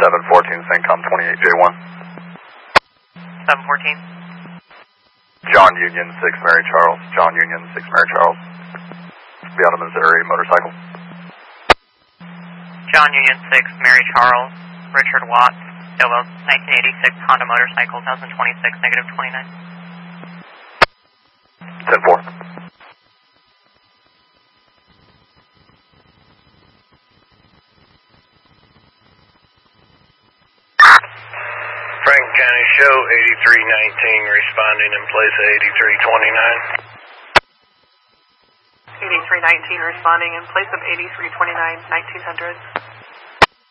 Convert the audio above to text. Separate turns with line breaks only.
714, CENTCOM 28J1.
714.
John Union 6 Mary Charles. John Union 6 Mary Charles. Be out of Missouri, motorcycle.
John Union 6 Mary Charles. Richard Watts. Stillwell 1986 Honda motorcycle 2026 negative 29.
10-4.
Franklin County Show 8319 responding in place of 8329.
8319 responding in place of 8329, 1900.